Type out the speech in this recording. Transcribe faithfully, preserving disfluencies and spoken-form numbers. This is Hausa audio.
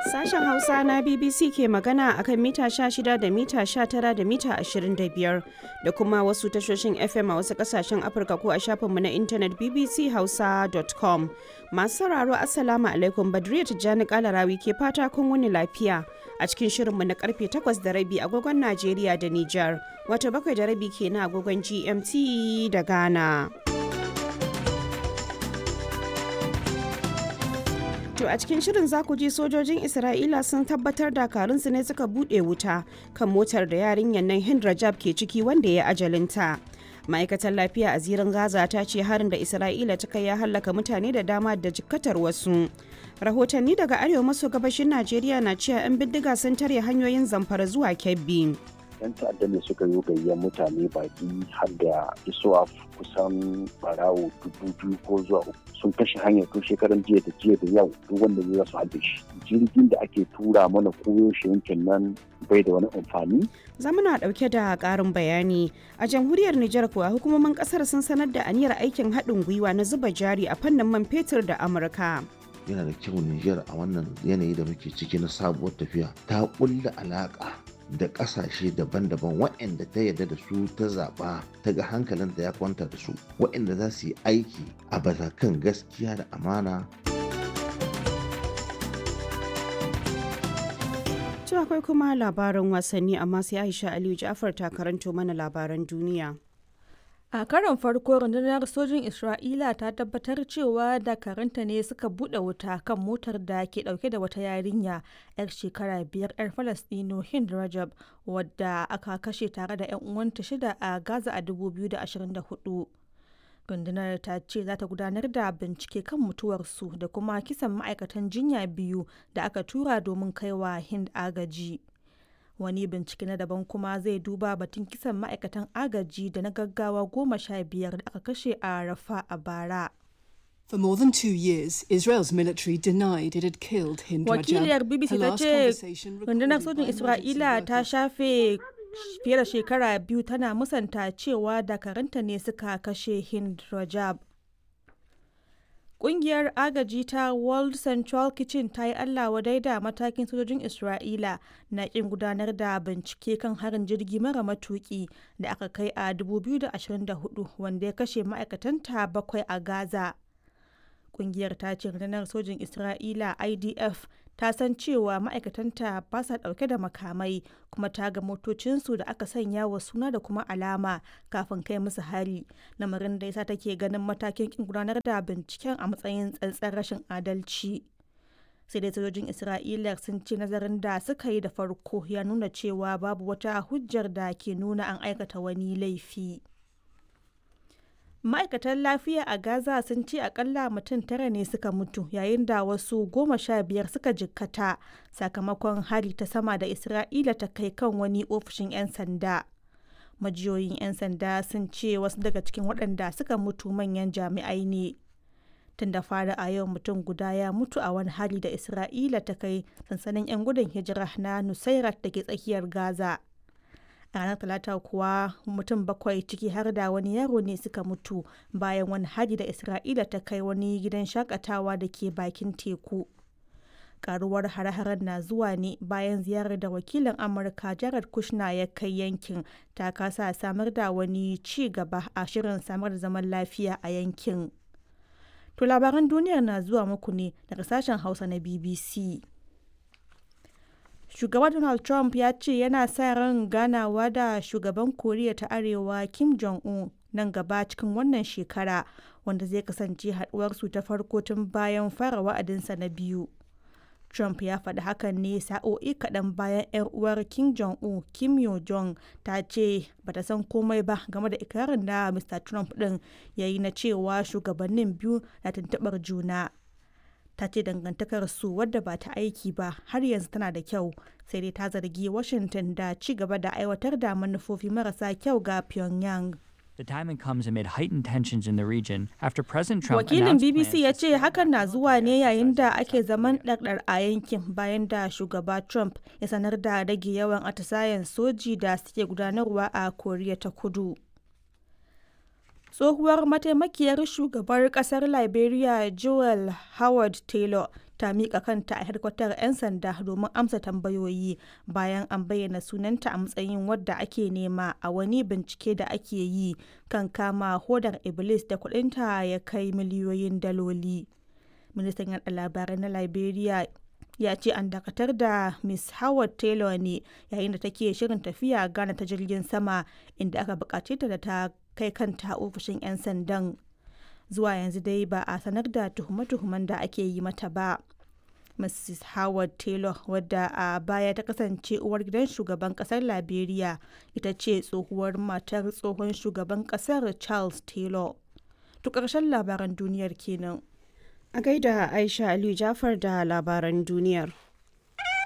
Sashen Hausa na B B C ke magana akan mita sha shida da mita sha tara da mita ashirin da biyar da kuma wasu tashoshin F M a wasu kasashen Afirka ko a shafinmu na intanet b b c hausa dot com. Masu sauraro Assalamu alaikum, Badriya Tijjani Kalarawi ke fata kun wuni lafiya a cikin shirinmu na karfe takwas da rabi agogon Najeriya da Nijar, wato bakwai da rabi kenan agogon G M T da Ghana. To a cikin shirin za ku ji sojojin Isra'ila sun tabbatar dakarunsu ne suka buɗe wuta kan motar da yarinyar nan Hind Rajab ke ciki wanda ya ajalinta. Ma'aikatar lafiya a zirin Gaza ta ce harin da Isra'ila ta kai ya hallaka mutane da dama da jikkatar wasu. Rahotanni daga arewa maso gabashin Najeriya na cewa 'yan bindiga sun tare hanyoyin Zamfara zuwa Kebbi. yan ta'adda ne suka yi gayyar mutane baki har da isuwa kusan barawo dubu biyu ko zuwa uku sun kashe hanyar tun shekaran jiya da jiya da yau duk wanda zai su haɗe shi. Jirgin da ake tura mana koyo shi yankin nan bai da wani amfani. Zamuna ɗauke da ƙarin bayani. A jamhuriyar Nijar kuwa hukumomin ƙasar sun sanar da aniyar aikin haɗin gwiwa na zuba jari a fannin man fetur da Amurka. Yana da kyau Nijar a wannan yanayi da muke ciki na sabuwar tafiya ta ƙulla alaƙa da ƙasashe daban-daban waɗanda ta yarda da su ta zaɓa ta ga hankalinta ya kwanta da su waɗanda za su yi aiki a kan gaskiya da amana. To akwai kuma labaran wasanni amma sai Aisha Aliyu Ja'far ta karanto mana labaran duniya. A karon farko rundunar sojin Isra'ila ta tabbatar cewa dakaranta ne suka buɗe wuta kan motar da ke ɗauke da wata yarinya 'yar shekara biyar 'yar Falastino Hind Rajab wadda aka kashe tare da 'yan uwanta shida a Gaza a dubu biyu da ashirin da hudu. Rundunar ta ce za ta gudanar da bincike kan mutuwarsu da kuma kisan ma'aikatan jinya biyu da aka tura domin kaiwa Hind agaji. Wani bincike na daban kuma zai duba batun kisan ma'aikatan agaji da na gaggawa goma sha biyar da aka kashe a Rafa a bara. For more than two years, Israel's military denied it had killed Hind Rajab. Wakiliyar B B C ta ce rundunar sojin Isra'ila ta shafe fiye da shekara biyu tana musanta cewa dakaranta ne suka kashe Hind Rajab. Ƙungiyar agaji ta World Central Kitchen ta yi Allah wadai da matakin sojojin Isra'ila na ƙin gudanar da bincike kan harin jirgi mara matuƙi da aka kai a dubu biyu da ashirin da hudu wanda ya kashe ma'aikatanta bakwai a Gaza. Ƙungiyar ta ce rundunar sojin Isra'ila I D F ta san cewa ma'aikatanta ba sa ɗauke da makamai kuma ta ga motocinsu da aka sanya wa suna da kuma alama kafin kai musu hari, lamarin da yasa take ganin matakin kin gudanar da binciken a matsayin tsantsar rashin adalci. Sai dai sojojin Isra'ila sun ce nazarin da suka yi da farko ya nuna cewa babu wata hujjar da ke nuna an aikata wani laifi. Ma'aikatan lafiya a Gaza sun ce akalla mutum tara ne suka mutu yayin da wasu goma sha biyar suka jikkata sakamakon hari ta sama da Isra'ila ta kai kan wani ofishin 'yan sanda. Majiyoyin 'yan sanda sun ce wasu daga cikin waɗanda suka mutu manyan jami'ai ne. Tun da fara a yau mutum guda ya mutu a wani hari da Isra'ila ta kai sansanin 'yan gudun hijira na Nusairat da ke tsakiyar Gaza. A ranar Talata kuwa mutum bakwai ciki har da wani yaro ne suka mutu bayan wani hari da Isra'ila ta kai wani gidan shakatawa da ke bakin teku. Karuwar hare-haren na zuwa ne bayan ziyarar da wakilin Amurka Jared Kushner ya kai yankin ta kasa samar da wani ci gaba a shirin samar da zaman lafiya a yankin. To labaran duniyar na zuwa muku ne daga sashen Hausa na B B C. Shugaba Donald Trump ya ce yana sa ran ganawa da shugaban Koriya ta Arewa Kim Jong-un nan gaba cikin wannan shekara, wanda zai kasance haduwarsu ta farko tun bayan fara wa'adinsa na biyu. Trump ya faɗi hakan ne sa'o'i kaɗan bayan 'yar uwar Kim Jong-un, Kim Yo-jong, ta ce bata san komai ba game da ikirarin da Mr. Trump ɗin ya yi na cewa shugabannin biyu na tuntuɓar juna. Ta ce dangantakar su wadda ba ta aiki ba har yanzu tana da kyau, sai dai ta zargi Washington da ci gaba da aiwatar da manufofi marasa kyau ga Pyongyang. The timing comes amid heightened tensions in the region after President Trump Wakilin announced B B C ya plans ce hakan na zuwa ne yayin da ake zaman ɗarɗar a yankin bayan da shugaba Trump ya sanar da rage yawan atisayen soji da suke gudanarwa a Koriya ta Kudu. Tsohuwar mataimakiyar shugabar kasar Liberia Joel Howard Taylor ta miƙa kanta a hedkwatar 'yan sanda domin amsa tambayoyi bayan an bayyana sunanta a matsayin wadda ake nema a wani bincike da ake yi kan kama hodar Iblis da kuɗinta ya kai miliyoyin daloli. Ministan yaɗa labarai na Liberia ya ce an dakatar da Miss Howard Taylor ne yayin da take shirin tafiya Ghana ta jirgin sama, inda aka bukace ta da ta kai kanta ofishin 'yan sandan. Zuwa yanzu dai ba a sanar da tuhume-tuhumen da ake yi mata ba. Missus Howard Taylor, wadda a baya ta kasance uwar gidan shugaban kasar Liberia, ita ce tsohuwar matar tsohon shugaban kasar Charles Taylor. To ƙarshen labaran duniyar kenan. A gaida Aisha Aliyu Jafar da labaran duniyar.